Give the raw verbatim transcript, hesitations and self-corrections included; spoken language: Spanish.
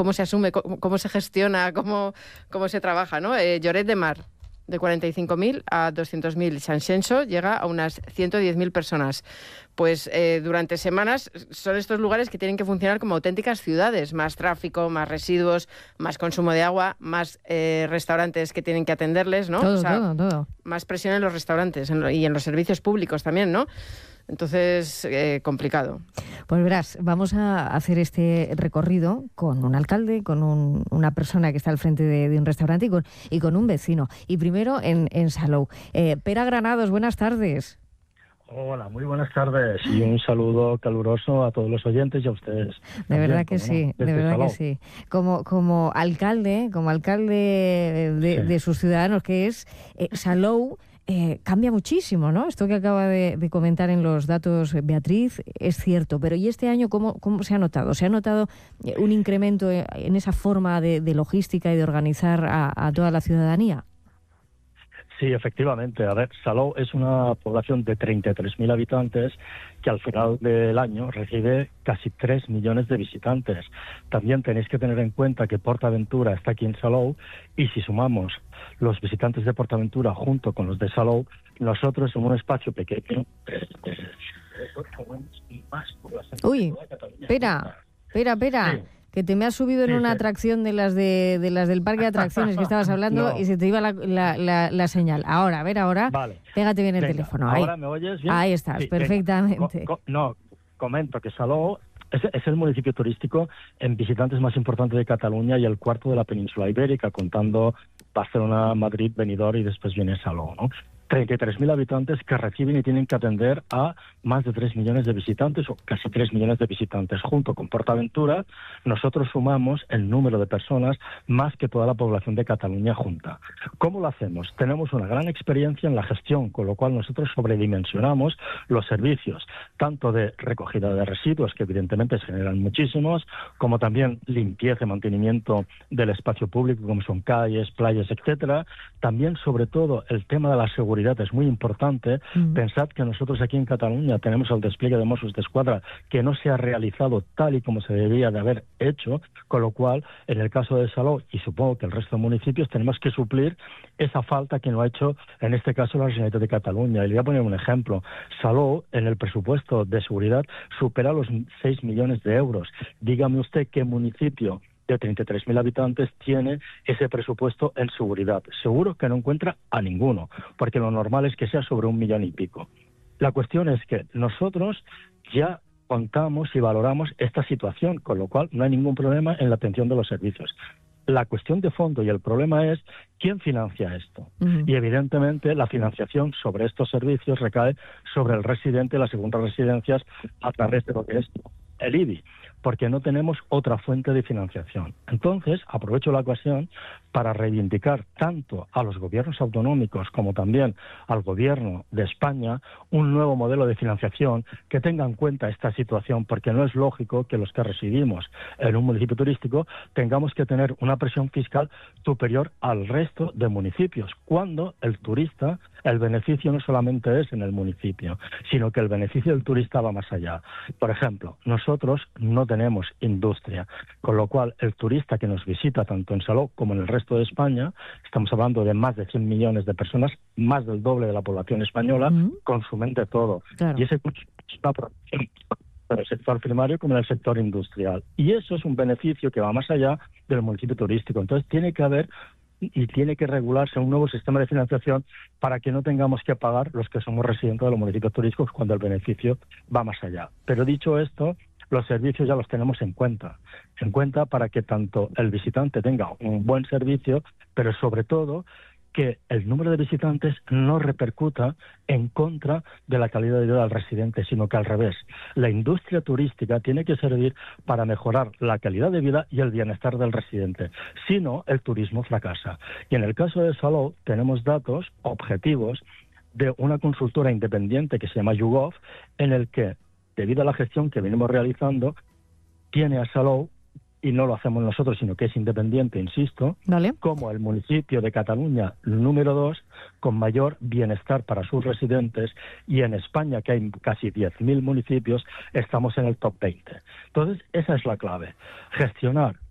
cómo se asume, cómo, cómo se gestiona, cómo, cómo se trabaja, ¿no? Eh, Lloret de Mar, de cuarenta y cinco mil a doscientos mil. Sanxenxo llega a unas ciento diez mil personas. Pues eh, durante semanas son estos lugares que tienen que funcionar como auténticas ciudades. Más tráfico, más residuos, más consumo de agua, más eh, restaurantes que tienen que atenderles, ¿no? Todo, o sea, todo, todo. Más presión en los restaurantes en lo, y en los servicios públicos también, ¿no? Entonces, eh, complicado. Pues verás, vamos a hacer este recorrido con un alcalde, con un, una persona que está al frente de, de un restaurante y con, y con un vecino. Y primero en, en Salou. Eh, Pera Granados, buenas tardes. Hola, muy buenas tardes y un saludo caluroso a todos los oyentes y a ustedes. De también, verdad que sí, no, de verdad Salou. que sí. Como, como alcalde, como alcalde de, sí. de sus ciudadanos, que es eh, Salou, eh, cambia muchísimo, ¿no? Esto que acaba de, de comentar en los datos Beatriz es cierto, pero ¿y este año cómo, cómo se ha notado? ¿Se ha notado un incremento en esa forma de, de logística y de organizar a, a toda la ciudadanía? Sí, efectivamente. A ver, Salou es una población de treinta y tres mil habitantes que al final del año recibe casi tres millones de visitantes. También tenéis que tener en cuenta que PortAventura está aquí en Salou y si sumamos los visitantes de PortAventura junto con los de Salou, nosotros en un espacio pequeño... Uy, espera, espera, espera. Sí. Que te me has subido en sí, una sí. atracción de las de, de las del parque de atracciones que estabas hablando no. y se te iba la, la, la, la señal. Ahora, a ver, ahora, vale. Pégate bien el venga, teléfono. ¿Ahora ahí. me oyes bien? Ahí estás, sí, perfectamente. Co- co- no, comento que Salou es, es el municipio turístico en visitantes más importante de Cataluña y el cuarto de la península ibérica, contando Barcelona, Madrid, Benidorm y después viene Salou, ¿no? treinta y tres mil habitantes que reciben y tienen que atender a más de tres millones de visitantes, o casi tres millones de visitantes. Junto con PortAventura, nosotros sumamos el número de personas más que toda la población de Cataluña junta. ¿Cómo lo hacemos? Tenemos una gran experiencia en la gestión, con lo cual nosotros sobredimensionamos los servicios, tanto de recogida de residuos, que evidentemente se generan muchísimos, como también limpieza y mantenimiento del espacio público, como son calles, playas, etcétera. También, sobre todo, el tema de la seguridad es muy importante. Mm. Pensad que nosotros aquí en Cataluña tenemos el despliegue de Mossos d'Esquadra que no se ha realizado tal y como se debería de haber hecho, con lo cual, en el caso de Salou, y supongo que el resto de municipios, tenemos que suplir esa falta que no ha hecho, en este caso, la Generalitat de Cataluña. Y le voy a poner un ejemplo. Salou, en el presupuesto de seguridad, supera los seis millones de euros. Dígame usted qué municipio de treinta y tres mil habitantes tiene ese presupuesto en seguridad. Seguro que no encuentra a ninguno, porque lo normal es que sea sobre un millón y pico. La cuestión es que nosotros ya contamos y valoramos esta situación, con lo cual no hay ningún problema en la atención de los servicios. La cuestión de fondo y el problema es quién financia esto. Uh-huh. Y evidentemente la financiación sobre estos servicios recae sobre el residente de las segundas residencias a través de lo que es el I B I, porque no tenemos otra fuente de financiación. Entonces, aprovecho la ocasión para reivindicar tanto a los gobiernos autonómicos como también al gobierno de España un nuevo modelo de financiación que tenga en cuenta esta situación, porque no es lógico que los que residimos en un municipio turístico tengamos que tener una presión fiscal superior al resto de municipios, cuando el turista, el beneficio no solamente es en el municipio, sino que el beneficio del turista va más allá. Por ejemplo, nosotros no tenemos industria, con lo cual el turista que nos visita tanto en Salou como en el resto de España, estamos hablando de más de cien millones de personas, más del doble de la población española, uh-huh. consumen de todo. Claro. Y ese es una producción en el sector primario como en el sector industrial. Y eso es un beneficio que va más allá del municipio turístico. Entonces tiene que haber y tiene que regularse un nuevo sistema de financiación para que no tengamos que pagar los que somos residentes de los municipios turísticos cuando el beneficio va más allá. Pero dicho esto, los servicios ya los tenemos en cuenta, en cuenta para que tanto el visitante tenga un buen servicio, pero sobre todo que el número de visitantes no repercuta en contra de la calidad de vida del residente, sino que al revés. La industria turística tiene que servir para mejorar la calidad de vida y el bienestar del residente. Si no, el turismo fracasa. Y en el caso de Salou tenemos datos objetivos de una consultora independiente que se llama YouGov, en el que, debido a la gestión que venimos realizando, tiene a Salou, y no lo hacemos nosotros, sino que es independiente, insisto, ¿Vale? como el municipio de Cataluña número dos, con mayor bienestar para sus residentes, y en España, que hay casi diez mil municipios, estamos en el top veinte. Entonces, esa es la clave, gestionar